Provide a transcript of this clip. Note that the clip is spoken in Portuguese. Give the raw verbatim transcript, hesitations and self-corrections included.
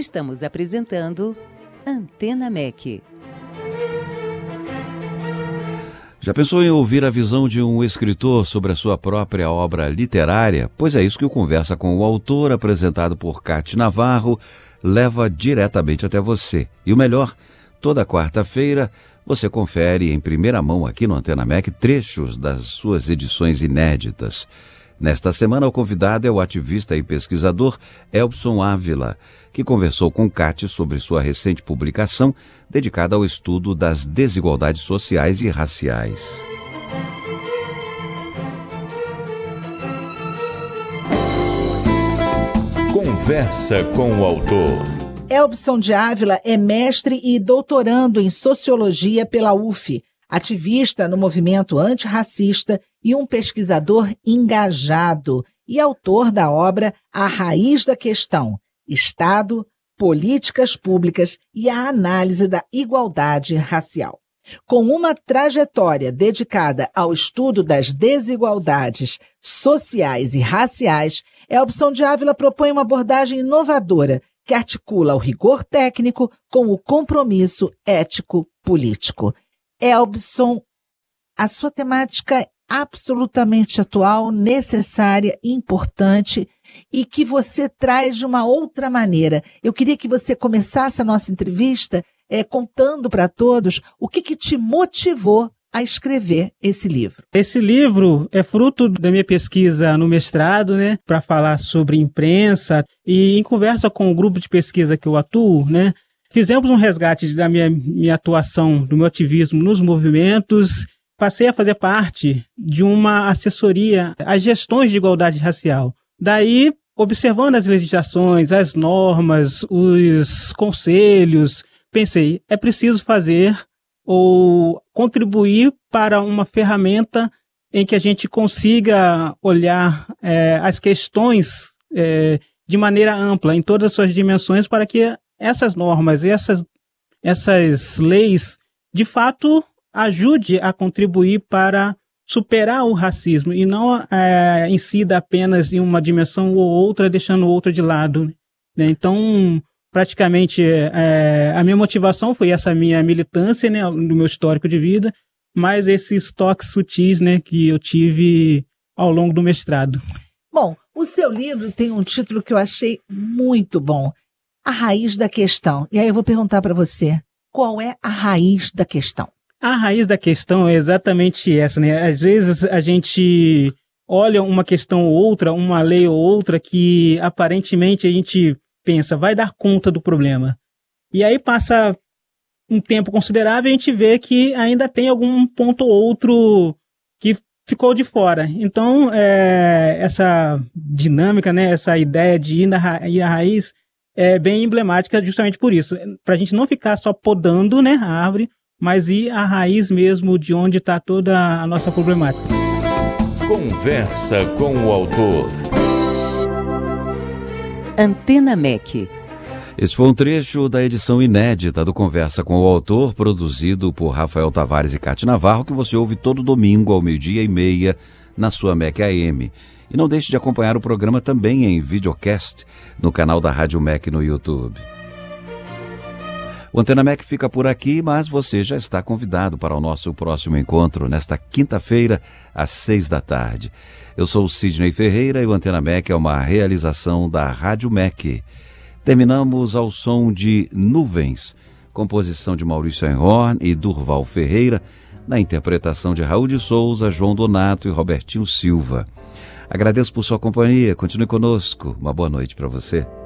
Estamos apresentando Antena M E C. Já pensou em ouvir a visão de um escritor sobre a sua própria obra literária? Pois é isso que o Conversa com o Autor, apresentado por Cátia Navarro, leva diretamente até você. E o melhor, toda quarta-feira você confere em primeira mão aqui no Antena M E C trechos das suas edições inéditas. Nesta semana, o convidado é o ativista e pesquisador Elbson Ávila, que conversou com Cátia sobre sua recente publicação dedicada ao estudo das desigualdades sociais e raciais. Conversa com o Autor. Elbson de Ávila é mestre e doutorando em Sociologia pela U F, ativista no movimento antirracista e um pesquisador engajado e autor da obra A Raiz da Questão, Estado, Políticas Públicas e a Análise da Igualdade Racial. Com uma trajetória dedicada ao estudo das desigualdades sociais e raciais, Elbson de Ávila propõe uma abordagem inovadora que articula o rigor técnico com o compromisso ético-político. Elbson, a sua temática é absolutamente atual, necessária, importante e que você traz de uma outra maneira. Eu queria que você começasse a nossa entrevista é, contando para todos o que, que te motivou a escrever esse livro. Esse livro é fruto da minha pesquisa no mestrado, né, para falar sobre imprensa e em conversa com o grupo de pesquisa que eu atuo, né, fizemos um resgate da minha, minha atuação, do meu ativismo nos movimentos. Passei a fazer parte de uma assessoria às gestões de igualdade racial. Daí, observando as legislações, as normas, os conselhos, pensei, é preciso fazer ou contribuir para uma ferramenta em que a gente consiga olhar é, as questões é, de maneira ampla, em todas as suas dimensões, para que essas normas, essas, essas leis, de fato, ajude a contribuir para superar o racismo e não é, incida apenas em uma dimensão ou outra, deixando outra de lado, né? Então, praticamente, é, a minha motivação foi essa minha militância, né, no meu histórico de vida, mais esses toques sutis, né, que eu tive ao longo do mestrado. Bom, o seu livro tem um título que eu achei muito bom, A Raiz da Questão. E aí eu vou perguntar para você, qual é a raiz da questão? A raiz da questão é exatamente essa, né? Às vezes a gente olha uma questão ou outra, uma lei ou outra, que aparentemente a gente pensa, vai dar conta do problema. E aí passa um tempo considerável e a gente vê que ainda tem algum ponto ou outro que ficou de fora. Então, é, essa dinâmica, né, essa ideia de ir, na ra- ir à raiz é bem emblemática justamente por isso. Para a gente não ficar só podando, né, a árvore, mas ir à raiz mesmo de onde está toda a nossa problemática. Conversa com o Autor. Antena M E C. Esse foi um trecho da edição inédita do Conversa com o Autor, produzido por Rafael Tavares e Cátia Navarro, que você ouve todo domingo ao meio-dia e meia na sua M E C A M. E não deixe de acompanhar o programa também em videocast no canal da Rádio M E C no YouTube. O Antena M E C fica por aqui, mas você já está convidado para o nosso próximo encontro nesta quinta-feira, às seis da tarde. Eu sou o Sidney Ferreira e o Antena M E C é uma realização da Rádio M E C. Terminamos ao som de Nuvens, composição de Maurício Einhorn e Durval Ferreira, na interpretação de Raul de Souza, João Donato e Robertinho Silva. Agradeço por sua companhia, continue conosco. Uma boa noite para você.